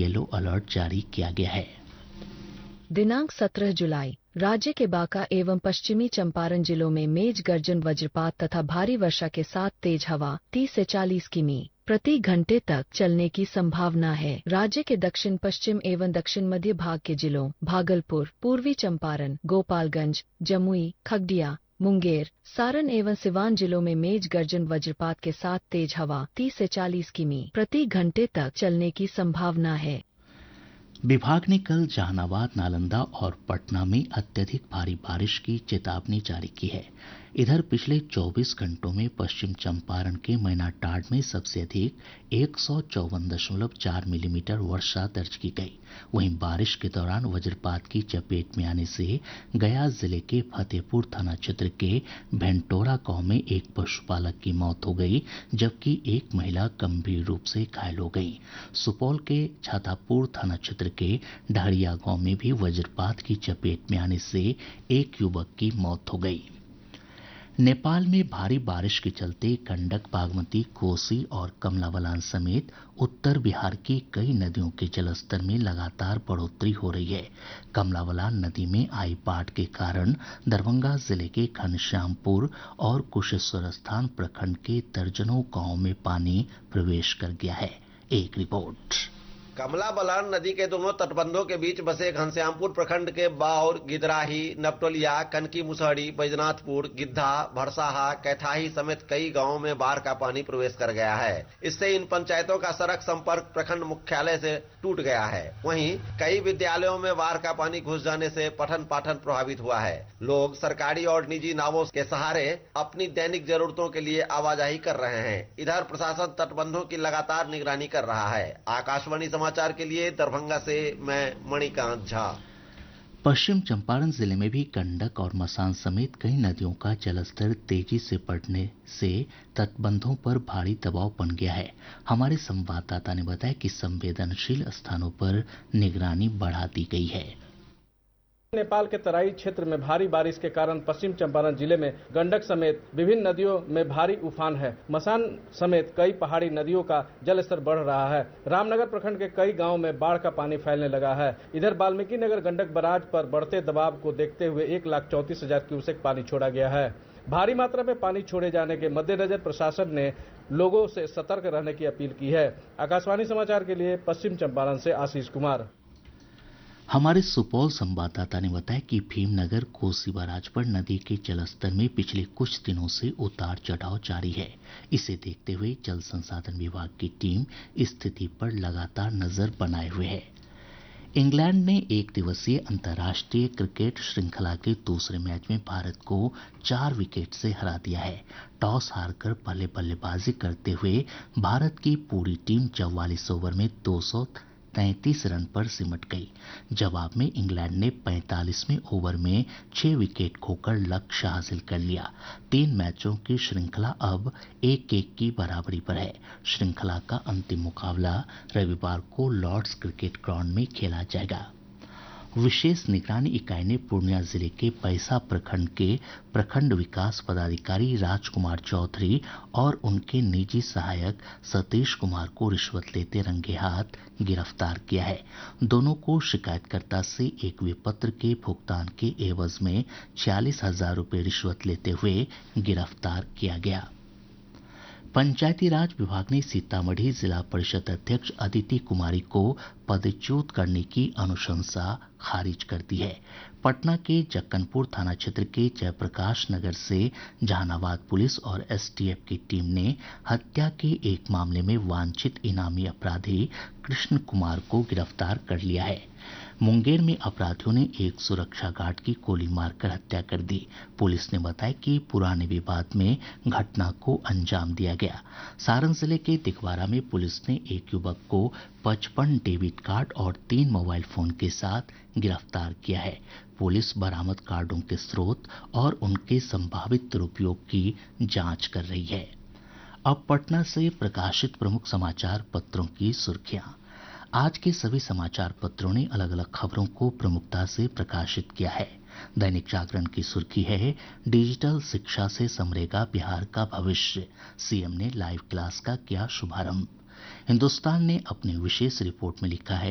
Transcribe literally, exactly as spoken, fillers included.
Yellow alert जारी किया गया है। दिनांक सत्रह जुलाई राज्य के बांका एवं पश्चिमी चंपारण जिलों में मेघ गर्जन वज्रपात तथा भारी वर्षा के साथ तेज हवा तीस से चालीस किमी प्रति घंटे तक चलने की संभावना है। राज्य के दक्षिण पश्चिम एवं दक्षिण मध्य भाग के जिलों भागलपुर, पूर्वी चंपारण, गोपालगंज, जमुई, खगड़िया, मुंगेर, सारण एवं सिवान जिलों में मेघ गर्जन वज्रपात के साथ तेज हवा तीस से चालीस किमी प्रति घंटे तक चलने की संभावना है। विभाग ने कल जहानाबाद, नालंदा और पटना में अत्यधिक भारी बारिश की चेतावनी जारी की है। इधर पिछले चौबीस घंटों में पश्चिम चंपारण के मैनाटांड में सबसे अधिक एक सौ चौवन दशमलव चार मिलीमीटर वर्षा दर्ज की गई। वहीं बारिश के दौरान वज्रपात की चपेट में आने से गया जिले के फतेहपुर थाना क्षेत्र के भेंटोरा गांव में एक पशुपालक की मौत हो गई, जबकि एक महिला गंभीर रूप से घायल हो गई। सुपौल के छातापुर थाना क्षेत्र के ढहरिया गांव में भी वज्रपात की चपेट में आने से एक युवक की मौत हो गई। नेपाल में भारी बारिश के चलते गंडक, बागमती, कोसी और कमला बलान समेत उत्तर बिहार की कई नदियों के जलस्तर में लगातार बढ़ोतरी हो रही है। कमला बलान नदी में आई बाढ़ के कारण दरभंगा जिले के घनश्यामपुर और कुशेश्वरस्थान प्रखंड के दर्जनों गांवों में पानी प्रवेश कर गया है। एक रिपोर्ट। कमला बलान नदी के दोनों तटबंधों के बीच बसे घनश्यामपुर प्रखंड के बाउर, गिदराही, नपटोलिया, कनकी मुसहरी, बैजनाथपुर, गिद्धा, भरसाहा, कैथाही समेत कई गांवों में बाढ़ का पानी प्रवेश कर गया है। इससे इन पंचायतों का सड़क संपर्क प्रखंड मुख्यालय से टूट गया है। वहीं कई विद्यालयों में बाढ़ का पानी घुस जाने से पठन पाठन प्रभावित हुआ है। लोग सरकारी और निजी नावों के सहारे अपनी दैनिक जरूरतों के लिए आवाजाही कर रहे हैं। इधर प्रशासन तटबंधों की लगातार निगरानी कर रहा है। आकाशवाणी समाचार के लिए दरभंगा से मैं मणिकांत झा। पश्चिम चंपारण जिले में भी गंडक और मसान समेत कई नदियों का जलस्तर तेजी से बढ़ने से तटबंधों पर भारी दबाव बन गया है। हमारे संवाददाता ने बताया कि संवेदनशील स्थानों पर निगरानी बढ़ा दी गई है। नेपाल के तराई क्षेत्र में भारी बारिश के कारण पश्चिम चंपारण जिले में गंडक समेत विभिन्न नदियों में भारी उफान है। मसान समेत कई पहाड़ी नदियों का जलस्तर बढ़ रहा है। रामनगर प्रखंड के कई गांवों में बाढ़ का पानी फैलने लगा है। इधर वाल्मीकि नगर गंडक बराज पर बढ़ते दबाव को देखते हुए एक लाख चौंतीस हजार क्यूसेक पानी छोड़ा गया है। भारी मात्रा में पानी छोड़े जाने के मद्देनजर प्रशासन ने लोगों से सतर्क रहने की अपील की है। आकाशवाणी समाचार के लिए पश्चिम चंपारण से आशीष कुमार। हमारे सुपौल संवाददाता ने बताया कि भीमनगर कोसी बराज पर नदी के जलस्तर में पिछले कुछ दिनों से उतार चढ़ाव जारी है। इसे देखते हुए जल संसाधन विभाग की टीम स्थिति पर लगातार नजर बनाए हुए है। इंग्लैंड ने एक दिवसीय अंतर्राष्ट्रीय क्रिकेट श्रृंखला के दूसरे मैच में भारत को चार विकेट से हरा दिया है। टॉस हारकर पहले बल्लेबाजी करते हुए भारत की पूरी टीम चौवालीस ओवर में दो सौ तैंतीस रन पर सिमट गई। जवाब में इंग्लैंड ने पैंतालीसवें ओवर में छह विकेट खोकर लक्ष्य हासिल कर लिया। तीन मैचों की श्रृंखला अब एक एक की बराबरी पर है। श्रृंखला का अंतिम मुकाबला रविवार को लॉर्ड्स क्रिकेट ग्राउंड में खेला जाएगा। विशेष निगरानी इकाई ने पूर्णिया जिले के पैसा प्रखंड के प्रखंड विकास पदाधिकारी राजकुमार चौधरी और उनके निजी सहायक सतीश कुमार को रिश्वत लेते रंगे हाथ गिरफ्तार किया है। दोनों को शिकायतकर्ता से एक विपत्र के भुगतान के एवज में छियालीस हजार रूपये रिश्वत लेते हुए गिरफ्तार किया गया। पंचायती राज विभाग ने सीतामढ़ी जिला परिषद अध्यक्ष अदिति कुमारी को पदच्युत करने की अनुशंसा खारिज कर दी है। पटना के जक्कनपुर थाना क्षेत्र के जयप्रकाश नगर से जहानाबाद पुलिस और एसटीएफ की टीम ने हत्या के एक मामले में वांछित इनामी अपराधी कृष्ण कुमार को गिरफ्तार कर लिया है। मुंगेर में अपराधियों ने एक सुरक्षा गार्ड की गोली मारकर हत्या कर दी। पुलिस ने बताया कि पुराने विवाद में घटना को अंजाम दिया गया। सारण जिले के दिघवारा में पुलिस ने एक युवक को पचपन डेबिट कार्ड और तीन मोबाइल फोन के साथ गिरफ्तार किया है। पुलिस बरामद कार्डों के स्रोत और उनके संभावित दुरुपयोग की जांच कर रही है। अब पटना से प्रकाशित प्रमुख समाचार पत्रों की सुर्खियां। आज के सभी समाचार पत्रों ने अलग अलग खबरों को प्रमुखता से प्रकाशित किया है। दैनिक जागरण की सुर्खी है, डिजिटल शिक्षा से संवरेगा बिहार का भविष्य, सीएम ने लाइव क्लास का किया शुभारंभ। हिन्दुस्तान ने अपनी विशेष रिपोर्ट में लिखा है,